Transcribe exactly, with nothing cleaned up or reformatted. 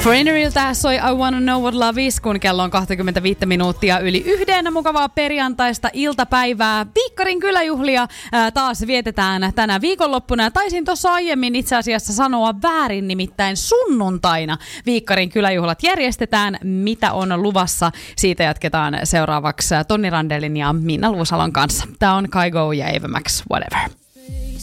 Foreigneriltä soi I Wanna Know What Love Is, kun kello on kaksikymmentäviisi minuuttia yli yhden. Mukavaa perjantaista iltapäivää. Viikkarin kyläjuhlia ää, taas vietetään tänä viikonloppuna. Taisin tuossa aiemmin itse asiassa sanoa väärin, nimittäin sunnuntaina Viikkarin kyläjuhlat järjestetään. Mitä on luvassa? Siitä jatketaan seuraavaksi Tonni Randelin ja Minna Luusalon kanssa. Tämä on Kygo ja Eva Max, Whatever.